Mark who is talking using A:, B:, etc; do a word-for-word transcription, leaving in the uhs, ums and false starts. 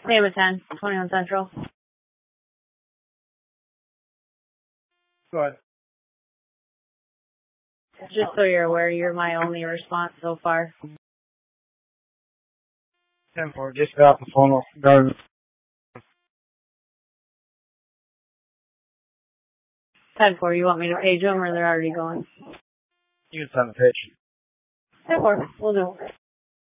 A: Name of ten, twenty-one Central.
B: Go ahead.
A: Just so you're aware, you're my only response so far.
B: ten four, just got off the phone with Garden.
A: ten four, you want me to page them or they're already going?
B: You can send the pitch.
A: ten four, we'll do.